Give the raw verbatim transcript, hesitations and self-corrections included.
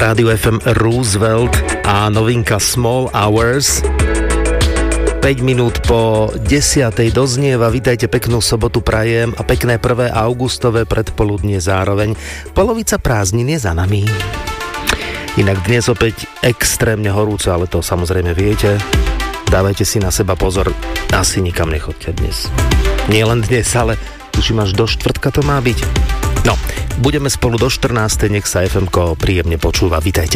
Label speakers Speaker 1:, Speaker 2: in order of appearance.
Speaker 1: Rádiu ef em Roosevelt a novinka Small Hours. päť minút po desiatej doznieva. Vítajte, peknú sobotu prajem a pekné prvé augustové predpoludnie zároveň. Polovica prázdnin je za nami. Inak dnes opäť extrémne horúco, ale to samozrejme viete. Dávajte si na seba pozor, asi nikam nechoďte dnes. Nie len dnes, ale tuším až do štvrtka to má byť. No, budeme spolu do štrnástej, nech sa ef emko príjemne počúva. Vítajte.